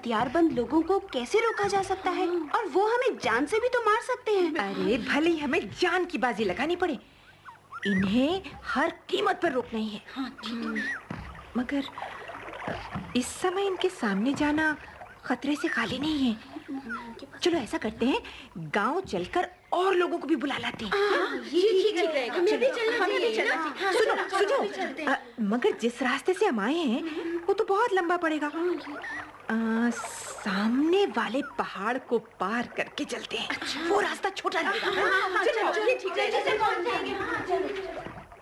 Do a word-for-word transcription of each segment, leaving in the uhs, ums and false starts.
हथियारबंद लोगों को कैसे रोका जा सकता है? और वो हमें जान से भी तो मार सकते हैं। अरे भले ही हमें जान की बाजी लगानी पड़े, इन्हें हर कीमत पर रोकना ही है। हाँ, ठीक है। मगर इस समय इनके सामने जाना खतरे से खाली नहीं है। चलो ऐसा करते हैं, गांव चलकर और लोगों को भी बुला लाते हैं। हाँ, ये ठीक रहेगा। हमें भी चलना चाहिए ना। सुनो सुनो, आ, मगर जिस रास्ते से हम आए हैं वो तो बहुत लंबा पड़ेगा। आ, सामने वाले पहाड़ को पार करके चलते हैं। अच्छा। वो रास्ता छोटा लगेगा। चलो ये ठीक है।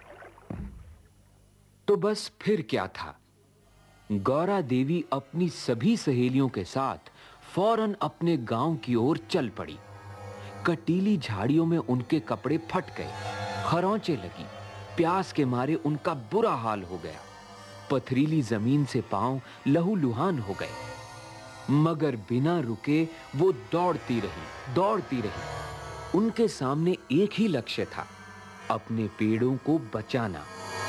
तो बस फिर क्या था, गौरा देवी अपनी सभी सहेलियों के साथ फौरन अपने गांव की ओर चल पड़ी। कटीली झाड़ियों में उनके कपड़े फट गए, खरोंचें लगी, प्यास के मारे उनका बुरा हाल हो गया, पथरीली जमीन से पांव लहूलुहान हो गए। मगर बिना रुके वो दौड़ती रही, दौड़ती रही। उनके सामने एक ही लक्ष्य था, अपने पेड़ों को बचाना।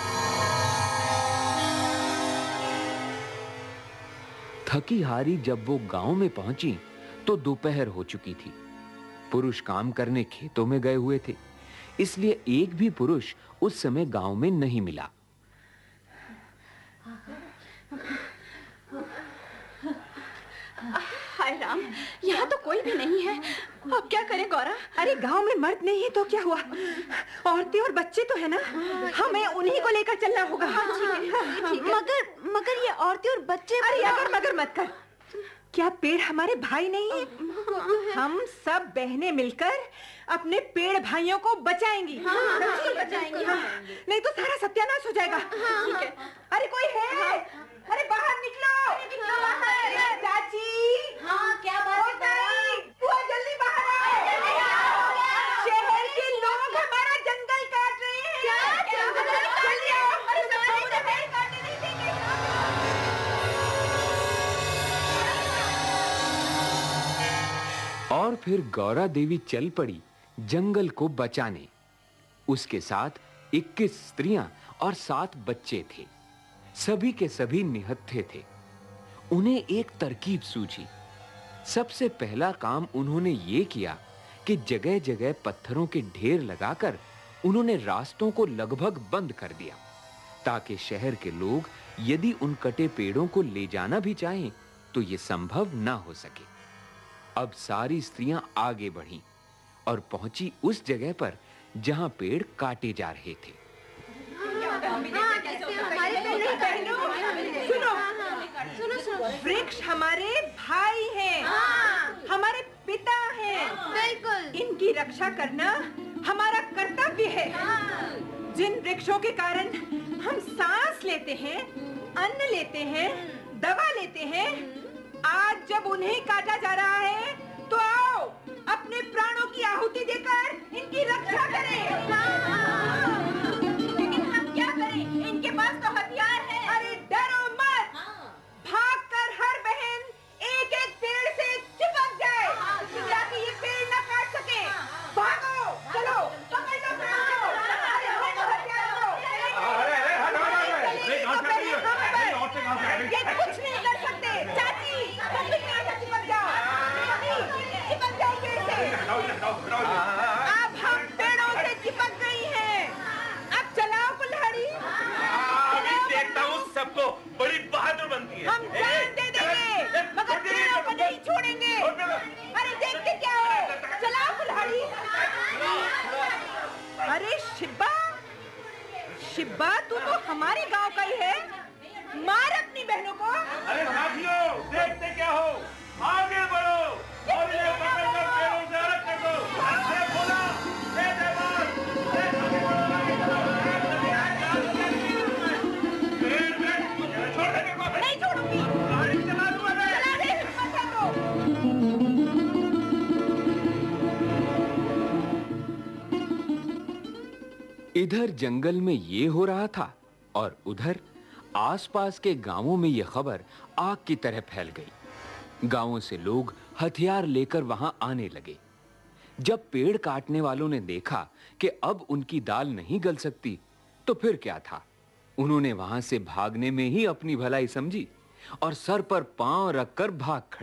थकी हारी जब वो गांव में पहुंची तो दोपहर हो चुकी थी। पुरुष काम करने खेतों में गए हुए थे, इसलिए एक भी पुरुष उस समय गांव में नहीं मिला। हाय राम, यहाँ तो कोई भी नहीं है। अब क्या करें गौरा? अरे गांव में मर्द नहीं है तो क्या हुआ, औरतें और बच्चे तो है ना, हमें उन्हीं को लेकर चलना होगा। मगर मगर ये औरतें और बच्चे। अरे अगर मगर मत कर, क्या पेड़ हमारे भाई नहीं है? हम सब बहनें मिलकर अपने पेड़ भाइयों को बचाएंगी। हाँ, हाँ, हाँ, बचाएंगी। हाँ। नहीं तो सारा सत्यानाश हो जाएगा। ठीक है। अरे कोई है? अरे बाहर निकलो, निकलो बाहर। चाची। हाँ, क्या बात है? बुआ जल्दी बाहर आओ। शहर के लोग हमारा जंगल काट रहे हैं। क्या? जल्दी आओ। अरे सब पेड़ काटने नहीं देंगे। और फिर गौरा देवी चल पड़ी जंगल को बचाने। उसके साथ इक्कीस स्त्रियां और सात बच्चे थे। सभी के सभी निहत्थे थे। उन्हें एक तरकीब सूझी। सबसे पहला काम उन्होंने ये किया कि जगह-जगह पत्थरों के ढेर लगाकर उन्होंने रास्तों को लगभग बंद कर दिया, ताकि शहर के लोग यदि उन कटे पेड़ों को ले जाना भी चाहें तो ये संभव ना हो सके। अब सारी स्त्रियां आगे बढ़ीं और पहुंची उस जगह पर जहां पेड़ काटे जा रहे थे। सुनो, सुनो, वृक्ष हमारे भाई हैं, हमारे पिता हैं। बिल्कुल। इनकी रक्षा करना हमारा कर्तव्य है। जिन वृक्षों के कारण हम सांस लेते हैं, अन्न लेते हैं, दवा लेते हैं, आज जब उन्हें काटा जा रहा है तो आओ अपने प्राणों की आहुति देकर इनकी रक्षा करें। लेकिन हम क्या करें? इनके पास तो हथियार है। अरे डरो मत, भागकर हर बहन एक-एक पेड़ से चिपक जाए ताकि ये पेड़ न काट सके। भागो, चलो, पकड़ लो पेड़ को। अरे हथियार लो। अरे अरे हट हट हट, ये कुछ नहीं कर सकते। चाची, तुम भी यहाँ से चिपक जाओ। चिपक जाओ पेड़ से। अब हम पेड़ों से चिपक गई हैं। अब चलाओ कुल्हाड़ी। अभी देखता हूँ सबको बड़ी बहादुर बनती है। हम जान दे देंगे मगर पेड़ों को नहीं छोड़ेंगे। अरे देखते क्या हो, चलाओ कुल्हाड़ी। अरे शिब्बा, शिब्बा तू तो हमारे गांव का ही है, मार अपनी बहनों को। अरे साथियों, देखते क्या हो, आगे बढ़ो और ये पकड़कर पेड़ों से अलग कर दो। ये बोला, ये जवान, ये आगे बढ़ो, आगे बढ़ो। पेड़ पेड़ छोड़ दे मेरे को। नहीं छोड़ूंगी। गाड़ी चला दूँ मैं। चला दे, हिम्मत है तो। इधर जंगल में ये हो रहा था और उधर आसपास के गांवों में यह खबर आग की तरह फैल गई। गांवों से लोग हथियार लेकर वहां आने लगे। जब पेड़ काटने वालों ने देखा कि अब उनकी दाल नहीं गल सकती, तो फिर क्या था, उन्होंने वहां से भागने में ही अपनी भलाई समझी और सर पर पांव रखकर भाग खड़े।